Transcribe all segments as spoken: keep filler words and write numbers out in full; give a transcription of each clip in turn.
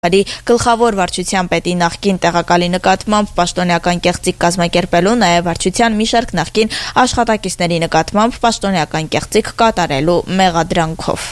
Գլխավոր վարչության պետի նախկին տեղակալի նկատմամբ պաշտոնեական կեղծիք կազմակերպելու, նաև վարչության մի շարք նախկին աշխատակիցների նկատմամբ պաշտոնեական կեղծիք կատարելու մեղադրանքով։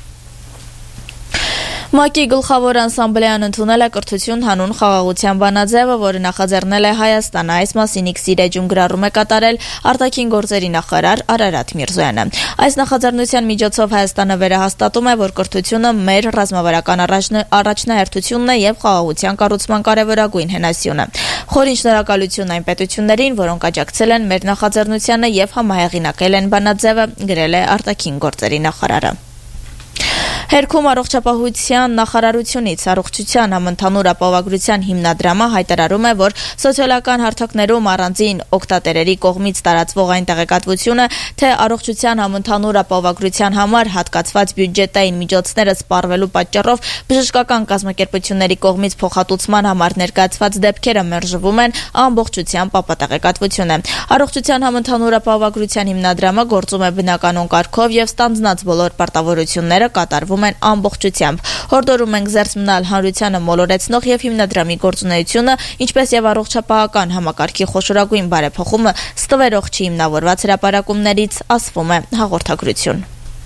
ՄԱԿ-ի գլխավոր անսամբլեան ընդունել է կրթություն հանուն խաղաղության բանաձևը, որը նախաձեռնել է Հայաստանը։ Այս մասին X-ի էջում գրառում է կատարել արտաքին գործերի նախարար Արարատ Միրզոյանը։ Այս նախաձեռնության միջոցով Հայաստանը վերահաստատում է, որ կրթությունը մեր ռազմավարական առաջնահերթությունն է եւ խաղաղության կառուցման կարեւորագույն հենասյունը։ Խորին շնորհակալություն այն պետություններին, որոնք աջակցել են մեր նախաձեռնությանը եւ համահեղինակել են բանաձևը, գրել է արտաքին գործերի նախարարը։ Հերքում առողջապահության նախարարությունից առողջության համընդհանուր ապահովագրության հիմնադրամը հայտարարում է, որ սոցիալական հարթակներում առանձին օգտատերերի կողմից տարածվող այն տեղեկատվությունը, թե առողջության համընդհանուր ապահովագրության համար հատկացված բյուջետային միջոցները սպառվելու պատճառով բժշկական կազմակերպությունների կողմից փոխհատուցման համար ներկայացված դեպքերը մերժվում են, ամբողջությամբ ապատեղեկատվություն է։ Առողջության համընդհանուր ապահովագրության հիմնադրամը գործում է բնականոն կարգով եւ ստանձնած բոլոր պարտավորությունները կատարվում են ամբողջությամբ։ Հորդորում ենք զերծ մնալ հանրությանը մոլորեցնող եւ հիմնադրամի գործունեությունը, ինչպես եւ առողջապահական համակարգի խոշորագույն բարեփոխումը ստվերող չի հիմնավորված հրապարակումներից, ասվում է հաղորդագրություն։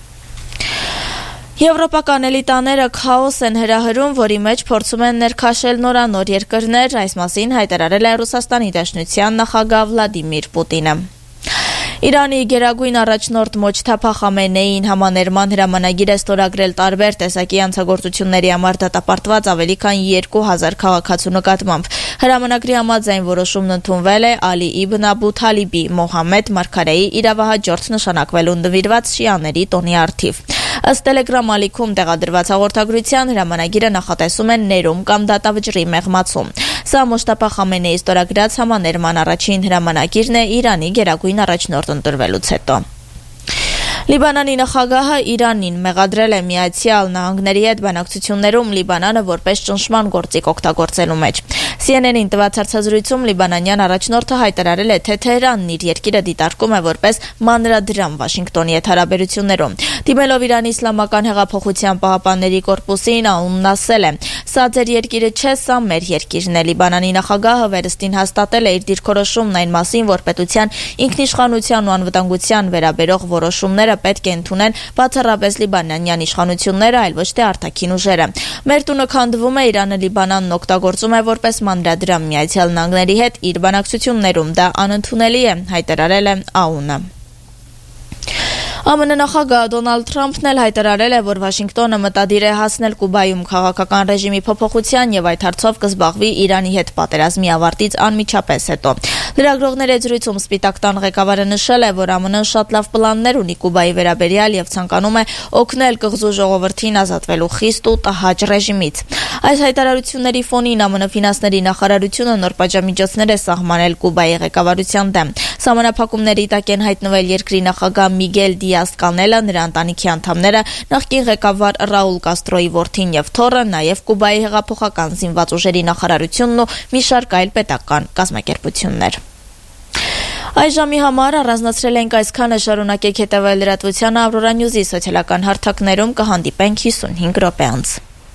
Եվրոպական էլիտաները քաոս են հրահրում, որի մեջ փորձում են ներքաշել նորանոր երկրներ, այս մասին հայտարարել է Ռուսաստանի Դաշնության նախագահ Վլադիմիր Պուտինը։ Իրանի գերագույն առաջնորդ Մոջթաբա Խամենեին համաներման հրամանագիր է ստորագրել տարբեր տեսակի հանցագործությունների համար դատապարտված ավելի քան երկու հազար քաղաքացու նկատմամբ։ Հրամանագրի համաձայն որոշումն ընդունվել է Ալի Իբն Աբու Թալիբի Մոհամմեդ Մարգարեի իրավահաջորդ նշանակվելուն նվիրված շիաների տոնի առթիվ։ Ըստ Telegram ալիքում տեղադրված հաղորդագրության հրամանագիրը նախատեսում է ներում կամ դատավճռի մեղմացում։ Սա Մոջթաբա Խամենեի ստորագրած համաներման առաջին հրամանագիրն է Իրանի գերագույն առաջնորդ ընտրվելուց հետո։ Լիբանանի նախագահը Իրանին մեղադրել է Միացյալ Նահանգների հետ բանակցություններում Լիբանանը որպես ճնշման գործիք օգտագործելու մեջ։ C N N-ին տված հարցազրույցում լիբանանյան առաջնորդը հայտարարել է, թե Թեհրանն իր երկիրը դիտարկում է որպես մանրադրամ Վաշինգտոնի հետ հարաբերություններում։ Դիմելով Իրանի Իսլամական հեղափոխության պահապանների կորպուսին, ԱՈՒՆ-ն ասել է. «Սա ձեր երկիրը չէ, սա մեր երկիրն է»։ Լիբանանի նախագահը վերստին հաստատել է իր դիրքորոշումն այն մասին, որ պետության ինքնիշխանության ու անվտանգության վերաբերող որոշումները պետք է ընդունեն բացառապես լիբանանյան իշխանությունները, այլ ոչ թե արտաքին ուժերը։ Մեր տունը քանդվում է, Իրանը Լիբանանն օգտագործում է որպես մանրադրամ Միացյալ Նահանգների հետ իր բանակցություններում, դա անընդունելի է, հայտարարել է ԱՈՒՆ-ը։ ԱՄՆ նախագահ Դոնալդ Թրամփն էլ հայտարարել է, որ Վաշինգտոնը մտադիր է հասնել Կուբայում քաղաքական ռեժիմի փոփոխության եւ այդ հարցով կզբաղվի Իրանի հետ պատերազմի ավարտից անմիջապես հետո։ Լրագրողների հետ զրույցում Սպիտակ տան ղեկավարը նշել է, որ ԱՄՆ-ն շատ լավ պլաններ ունի Կուբայի վերաբերյալ եւ ցանկանում է օգնել կղզու ժողովրդին ազատվելու խիստ ու տհաճ ռեժիմից։ Այս հայտարարությունների ֆոնին ԱՄՆ ֆինանսների նախարարությունը նոր պատժամիջոցներ է սահմանել Կուբայի ղեկավարության դեմ։ Սահմանափակումների տակ են հայտնվել երկրի նախագահ Միգել Դիազ Կանելը, նրա ընտանիքի անդամները, նախկին ղեկավար Ռաուլ Կաստրոյի որդին եւ թոռը, նաեւ Կուբայի հեղափոխական զինված ուժերի նախարարությունն ու մի շարք այլ պետական կազմակերպություններ։ Այս ժամի համար առանձնացրել ենք այսքանը, շարունակեք հետևել լրատվությանը Ավրորա Նյուզի սոցիալական հարթակներում, կհանդիպենք հիսունհինգ րոպե անց։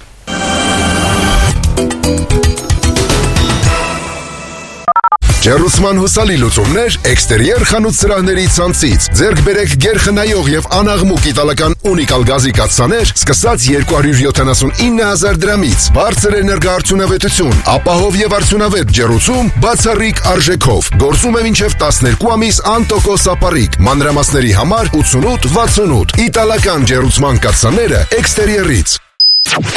Ջեռուսման հուսալի լուծումներ էքստերիեր խանութ սրահների ցանցից։ Ձեռք բերեք գերխնայող եւ անաղմուկ իտալական ունիկալ գազի կաթսաներ, սկսած երկու հարյուր յոթանասունինը հազար դրամից։ Բարձր էներգաարդյունավետություն, ապահով եւ արդյունավետ ջեռուցում բացառիկ արժեքով։ Գործում է մինչեւ տասներկու ամիս անտոկոս ապառիկ։ Մանրամասների համար ութսունութ վաթսունութ։ Իտալական ջեռուցման կաթսաները էքստերիերից։